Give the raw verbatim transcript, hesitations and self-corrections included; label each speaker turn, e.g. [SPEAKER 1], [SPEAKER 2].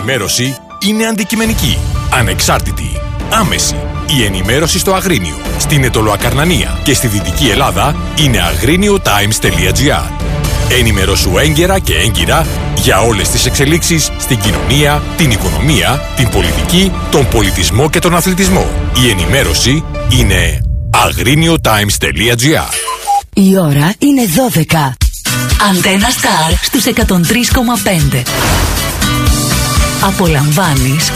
[SPEAKER 1] ενημέρωση είναι αντικειμενική, ανεξάρτητη, άμεση. Η ενημέρωση στο Αγρίνιο, στην Αιτωλοακαρνανία και στη Δυτική Ελλάδα είναι αγρίνιο τάιμς τελεία τζι άρ. Ενημερώσου έγκαιρα και έγκυρα για όλες τις εξελίξεις στην κοινωνία, την οικονομία, την πολιτική, τον πολιτισμό και τον αθλητισμό. Η ενημέρωση είναι αγρίνιο τάιμς τελεία τζι άρ.
[SPEAKER 2] Η ώρα είναι δώδεκα. Αντένα Σταρ στους εκατόν τρία κόμμα πέντε. Απολαμβάνεις